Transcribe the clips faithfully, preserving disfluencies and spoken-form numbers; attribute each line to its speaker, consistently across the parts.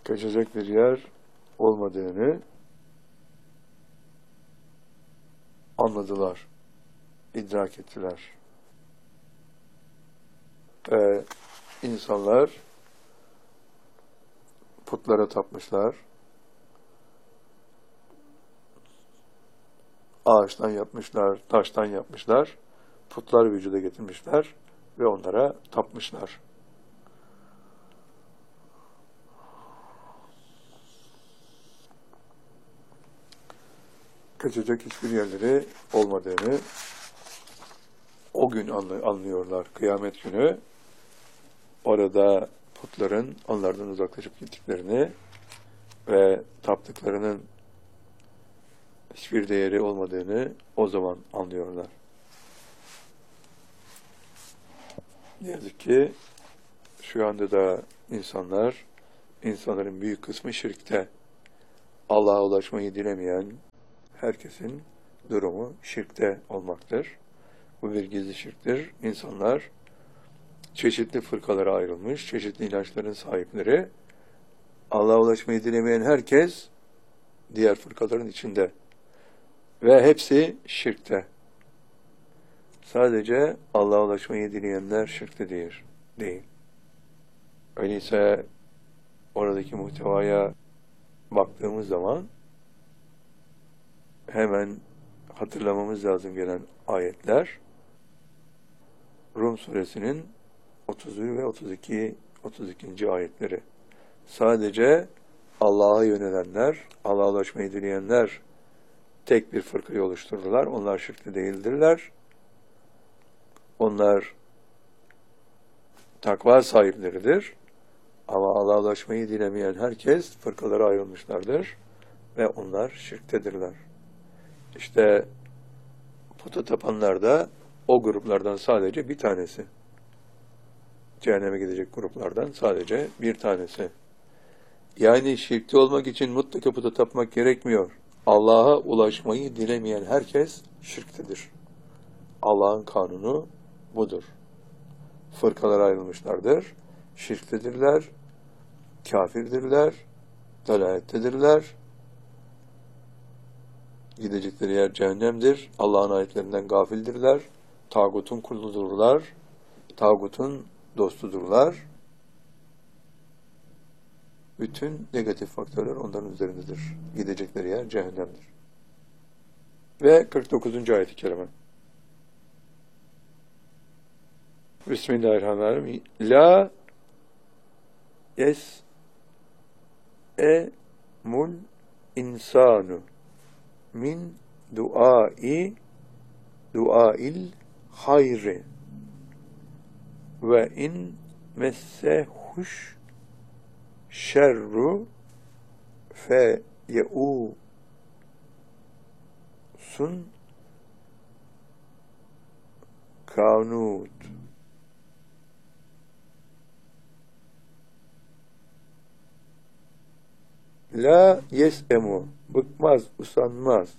Speaker 1: kaçacak bir yer olmadığını anladılar, idrak ettiler. Ve insanlar putlara tapmışlar, ağaçtan yapmışlar, taştan yapmışlar, putlar vücuda getirmişler ve onlara tapmışlar. Kaçacak hiçbir yerleri olmadığını o gün anlıyorlar, kıyamet günü. Orada putların onlardan uzaklaşıp gittiklerini ve taptıklarının hiçbir değeri olmadığını o zaman anlıyorlar. Ne yazık ki şu anda da insanlar, insanların büyük kısmı şirkte. Allah'a ulaşmayı dilemeyen herkesin durumu şirkte olmaktır. Bu bir gizli şirktir. İnsanlar çeşitli fırkalara ayrılmış, çeşitli inançların sahipleri. Allah'a ulaşmayı dilemeyen herkes diğer fırkaların içinde. Ve hepsi şirkte. Sadece Allah'a ulaşmayı dileyenler şirkte değil. değil. Öyleyse oradaki muhtevaya baktığımız zaman hemen hatırlamamız lazım gelen ayetler Rum suresinin otuz bir ve otuz iki otuz ikinci ayetleri. Sadece Allah'a yönelenler, Allah'a ulaşmayı dileyenler tek bir fırkayı oluştururlar. Onlar şirkte değildirler. Onlar takva sahipleridir. Ama Allah'a ulaşmayı dilemeyen herkes fırkalara ayrılmışlardır ve onlar şirktedirler. İşte puta tapanlar da o gruplardan sadece bir tanesi. Cehenneme gidecek gruplardan sadece bir tanesi. Yani şirkte olmak için mutlaka puta tapmak gerekmiyor. Allah'a ulaşmayı dilemeyen herkes şirktedir. Allah'ın kanunu budur. Fırkalara ayrılmışlardır, şirktedirler, kafirdirler, dalalettedirler. Gidecekleri yer cehennemdir. Allah'ın ayetlerinden gafildirler. Tağutun kuludurlar. Tağutun dostudurlar. Bütün negatif faktörler onların üzerindedir. Gidecekleri yer cehennemdir. Ve kırk dokuzuncu ayet-i kerime. Bismillahirrahmanirrahim. La yes e mul insanu min duai duail hayri ve in messehuş şerru fe ye'u sun kanut. La yes'emu, bıkmaz, usanmaz.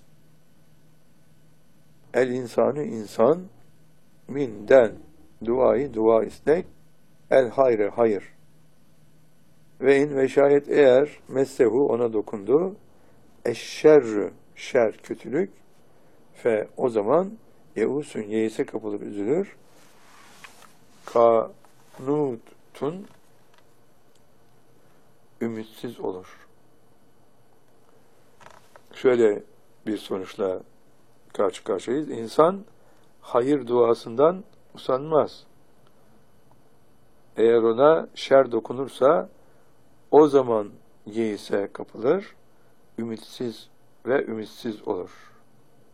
Speaker 1: El insanı insan, minden, duayı dua istek, el hayrı hayır. Ve in ve şayet eğer messehu ona dokundu, eşşerrü, şer, kötülük, fe o zaman yeusün, yeise kapılır, üzülür, kanutun, ümitsiz olur. Şöyle bir sonuçla karşı karşıyayız. İnsan hayır duasından usanmaz. Eğer ona şer dokunursa o zaman yeise kapılır, ümitsiz ve ümitsiz olur.